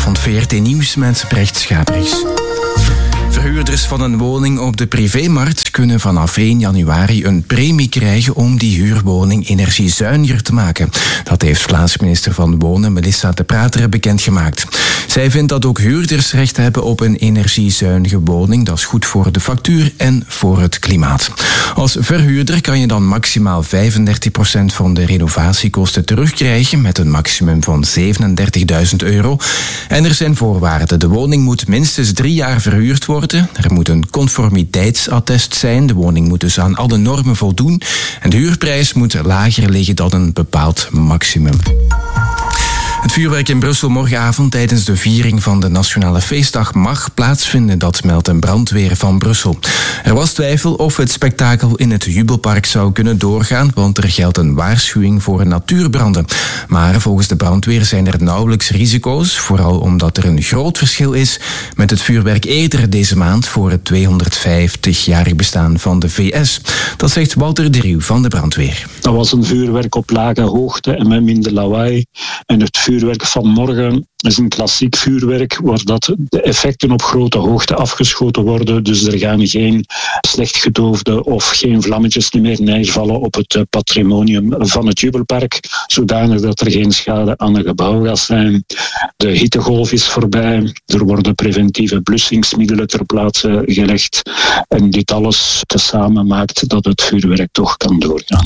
Goedenavond, VRT Nieuws met Brecht Schaaprijs. Verhuurders van een woning op de privémarkt kunnen vanaf 1 januari een premie krijgen om die huurwoning energiezuiniger te maken. Dat heeft plaatsminister van Wonen Melissa De Prateren bekendgemaakt. Zij vindt dat ook huurders recht hebben op een energiezuinige woning. Dat is goed voor de factuur en voor het klimaat. Als verhuurder kan je dan maximaal 35% van de renovatiekosten terugkrijgen met een maximum van €37.000. En er zijn voorwaarden. De woning moet minstens 3 jaar verhuurd worden. Er moet een conformiteitsattest zijn. De woning moet dus aan alle normen voldoen. En de huurprijs moet lager liggen dan een bepaald maximum. Het vuurwerk in Brussel morgenavond tijdens de viering van de Nationale Feestdag mag plaatsvinden, dat meldt een brandweer van Brussel. Er was twijfel of het spektakel in het Jubelpark zou kunnen doorgaan, want er geldt een waarschuwing voor natuurbranden. Maar volgens de brandweer zijn er nauwelijks risico's, vooral omdat er een groot verschil is met het vuurwerk eerder deze maand voor het 250-jarig bestaan van de VS. Dat zegt Walter de Rieuw van de brandweer. Dat was een vuurwerk op lage hoogte en met minder lawaai. En het vuurwerk van morgen is een klassiek vuurwerk waar dat de effecten op grote hoogte afgeschoten worden. Dus er gaan geen slecht gedoofde of geen vlammetjes meer neervallen op het patrimonium van het Jubelpark, zodanig dat er geen schade aan een gebouw gaat zijn. De hittegolf is voorbij. Er worden preventieve blussingsmiddelen ter plaatse gelegd. En dit alles tezamen maakt dat het vuurwerk toch kan doorgaan.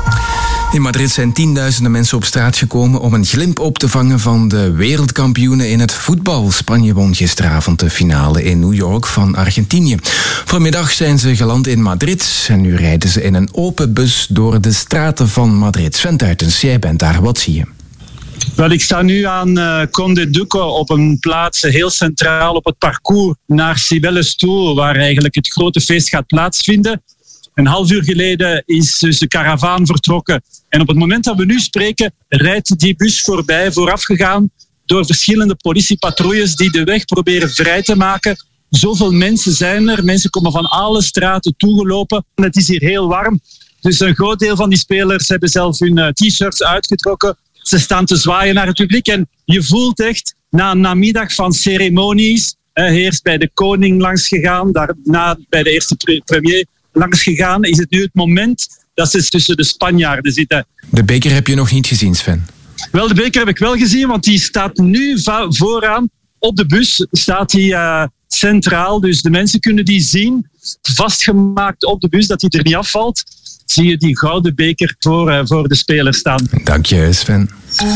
In Madrid zijn tienduizenden mensen op straat gekomen om een glimp op te vangen van de wereldkampioenen in het voetbal. Spanje won gisteravond de finale in New York van Argentinië. Vanmiddag zijn ze geland in Madrid en nu rijden ze in een open bus door de straten van Madrid. Sven Tuitens, jij bent daar, wat zie je? Wel, ik sta nu aan Conde Duque op een plaats heel centraal op het parcours naar Cibeles toe, waar eigenlijk het grote feest gaat plaatsvinden. Een half uur geleden is dus de karavaan vertrokken. En op het moment dat we nu spreken, rijdt die bus voorbij, voorafgegaan door verschillende politiepatrouilles die de weg proberen vrij te maken. Zoveel mensen zijn er. Mensen komen van alle straten toegelopen. Het is hier heel warm. Dus een groot deel van die spelers hebben zelf hun t-shirts uitgetrokken. Ze staan te zwaaien naar het publiek. En je voelt echt, na een namiddag van ceremonies, eerst bij de koning langs gegaan, daarna bij de eerste premier langs gegaan, is het nu het moment dat ze tussen de Spanjaarden zitten. De beker heb je nog niet gezien, Sven? Wel, de beker heb ik wel gezien, want die staat nu vooraan op de bus. Staat die centraal, dus de mensen kunnen die zien. Vastgemaakt op de bus, dat die er niet afvalt. Zie je die gouden beker voor de spelers staan. Dank je, Sven.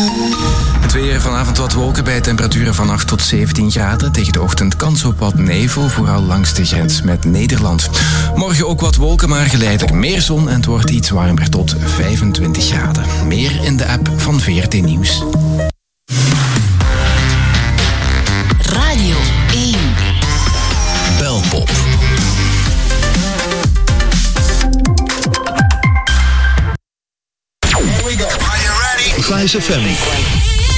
Het weer, vanavond wat wolken bij temperaturen van 8 tot 17 graden. Tegen de ochtend kans op wat nevel, vooral langs de grens met Nederland. Morgen ook wat wolken, maar geleidelijk meer zon en het wordt iets warmer tot 25 graden. Meer in de app van VRT Nieuws. Radio 1. Belpop. Here we go. Are you ready? Vice FM.